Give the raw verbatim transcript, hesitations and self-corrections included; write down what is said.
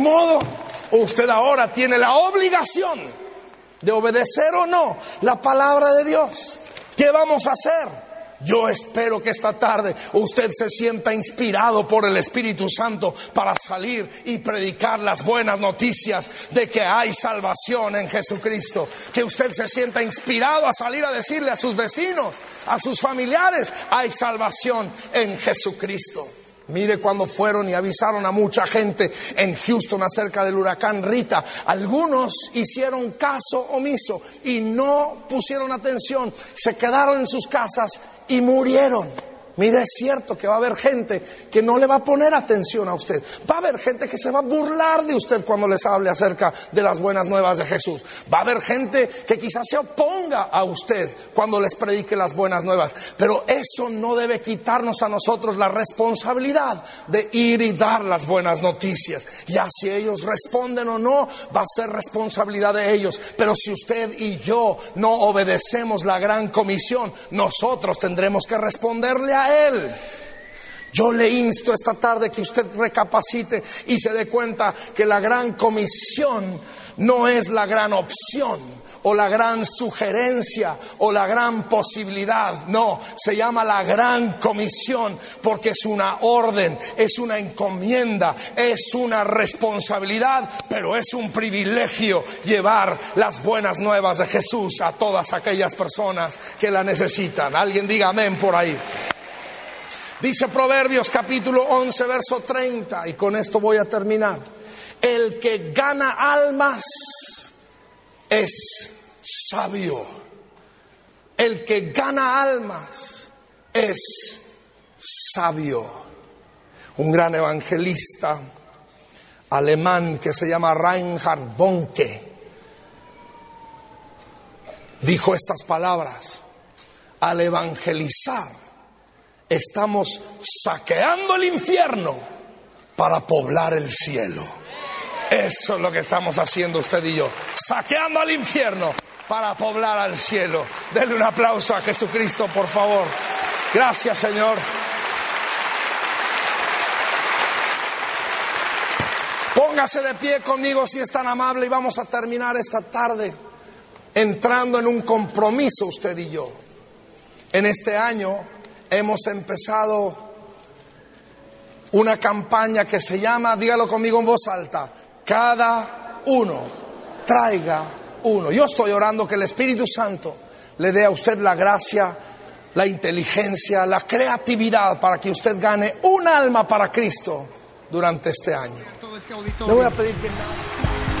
modo, usted ahora tiene la obligación de obedecer o no la palabra de Dios. ¿Qué vamos a hacer? Yo espero que esta tarde usted se sienta inspirado por el Espíritu Santo para salir y predicar las buenas noticias de que hay salvación en Jesucristo. Que usted se sienta inspirado a salir a decirle a sus vecinos, a sus familiares, hay salvación en Jesucristo. Mire cuando fueron y avisaron a mucha gente en Houston acerca del huracán Rita. Algunos hicieron caso omiso y no pusieron atención. Se quedaron en sus casas y murieron. Mire, es cierto que va a haber gente que no le va a poner atención a usted. Va a haber gente que se va a burlar de usted cuando les hable acerca de las buenas nuevas de Jesús. Va a haber gente que quizás se oponga a usted cuando les predique las buenas nuevas. Pero eso no debe quitarnos a nosotros la responsabilidad de ir y dar las buenas noticias. Ya si ellos responden o no, va a ser responsabilidad de ellos. Pero si usted y yo no obedecemos la gran comisión, nosotros tendremos que responderle a Él. Yo le insto esta tarde que usted recapacite y se dé cuenta que la gran comisión no es la gran opción o la gran sugerencia o la gran posibilidad. No, se llama la gran comisión porque es una orden, es una encomienda, es una responsabilidad, pero es un privilegio llevar las buenas nuevas de Jesús a todas aquellas personas que la necesitan. Alguien diga amén por ahí. Dice Proverbios capítulo once verso treinta, y con esto voy a terminar: el que gana almas es sabio. El que gana almas es sabio. Un gran evangelista alemán que se llama Reinhard Bonnke dijo estas palabras: al evangelizar estamos saqueando el infierno para poblar el cielo. Eso es lo que estamos haciendo usted y yo, saqueando al infierno para poblar al cielo. Denle un aplauso a Jesucristo, por favor. Gracias, Señor. Póngase de pie conmigo si es tan amable y vamos a terminar esta tarde entrando en un compromiso usted y yo. En este año hemos empezado una campaña que se llama, dígalo conmigo en voz alta, cada uno traiga uno. Yo estoy orando que el Espíritu Santo le dé a usted la gracia, la inteligencia, la creatividad para que usted gane un alma para Cristo durante este año. Le voy a pedir que